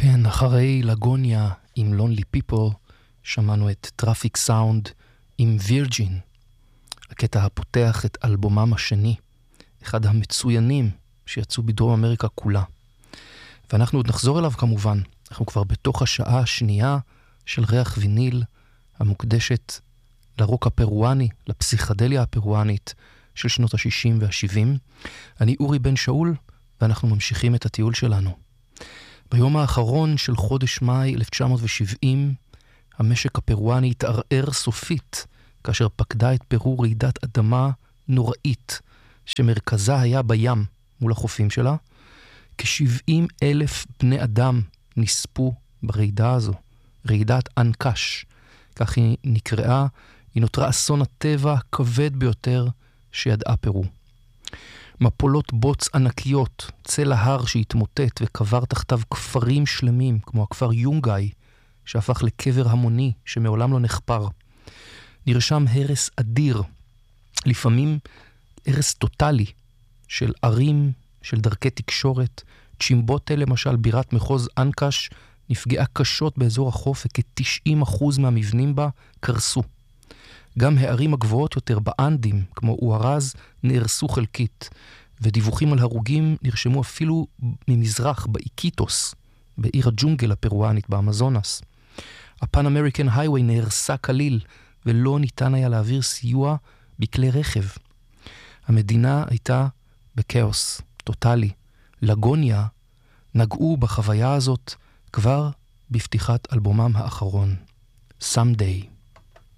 כן, אחרי לגוניה עם Lonely People, שמענו את טראפיק סאונד עם וירג'ין, הקטע הפותח את אלבומם השני, אחד המצוינים שיצאו בדרום אמריקה כולה. ואנחנו עוד נחזור אליו כמובן, אנחנו כבר בתוך השעה השנייה של ריח ויניל, המוקדשת לרוק הפרואני, לפסיכדליה הפרואנית של שנות ה-60 וה-70. אני אורי בן שאול, ואנחנו ממשיכים את הטיול שלנו. ביום האחרון של חודש מאי 1970, המשק הפרואני התערער סופית, כאשר פקדה את פרו רעידת אדמה נוראית, שמרכזה היה בים מול החופים שלה. כ-70,000 בני אדם נספו ברעידה הזו, רעידת אנקש, כך היא נקראה, היא נותרה אסון הטבע הכבד ביותר שידעה פרו. מפולות בוץ ענקיות, צל ההר שהתמוטט וקבר תחתיו כפרים שלמים, כמו הכפר יונגאי, שהפך לקבר המוני שמעולם לא נחפר. נרשם הרס אדיר, לפעמים הרס טוטלי, של ערים, של דרכי תקשורת. צ'ימבוטה למשל, בירת מחוז אנקש, נפגעה קשות באזור החוף, וכ-90% מהמבנים בה קרסו. גם הערים הגבוהות יותר באנדים, כמו אוארז, נהרסו חלקית, ודיווחים על הרוגים נרשמו אפילו ממזרח, באיקיטוס, בעיר הג'ונגל הפרואנית באמזונס. הפן אמריקן הייווי נהרסה כליל, ולא ניתן היה להעביר סיוע בכלי רכב. המדינה הייתה בקאוס טוטלי. לגוניה נגעו בחוויה הזאת כבר בפתיחת אלבומם האחרון, Someday.